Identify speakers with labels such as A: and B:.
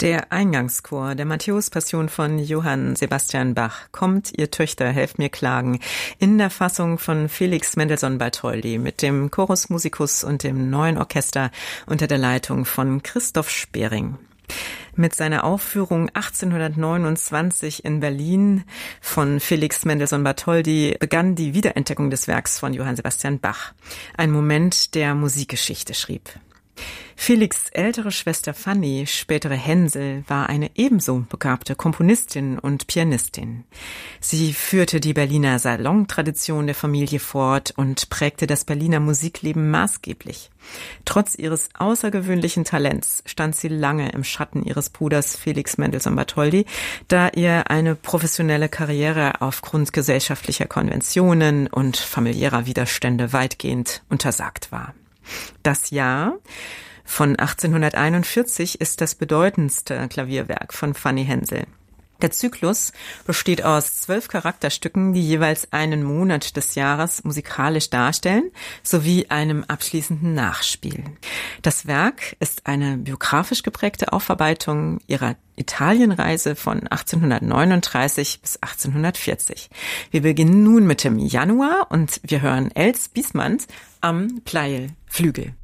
A: Der Eingangschor der Matthäus-Passion von Johann Sebastian Bach, Kommt, ihr Töchter, helft mir klagen, in der Fassung von Felix Mendelssohn Bartholdy mit dem Chorus Musicus und dem neuen Orchester unter der Leitung von Christoph Spering. Mit seiner Aufführung 1829 in Berlin von Felix Mendelssohn Bartholdy begann die Wiederentdeckung des Werks von Johann Sebastian Bach. Ein Moment, der Musikgeschichte schrieb. Felix' ältere Schwester Fanny, spätere Hänsel, war eine ebenso begabte Komponistin und Pianistin. Sie führte die Berliner Salontradition der Familie fort und prägte das Berliner Musikleben maßgeblich. Trotz ihres außergewöhnlichen Talents stand sie lange im Schatten ihres Bruders Felix Mendelssohn Bartholdy, da ihr eine professionelle Karriere aufgrund gesellschaftlicher Konventionen und familiärer Widerstände weitgehend untersagt war. Das Jahr von 1841 ist das bedeutendste Klavierwerk von Fanny Hänsel. Der Zyklus besteht aus 12 Charakterstücken, die jeweils einen Monat des Jahres musikalisch darstellen, sowie einem abschließenden Nachspiel. Das Werk ist eine biografisch geprägte Aufarbeitung ihrer Italienreise von 1839 bis 1840. Wir beginnen nun mit dem Januar und wir hören Els Biesmans am Pleyel Flügel.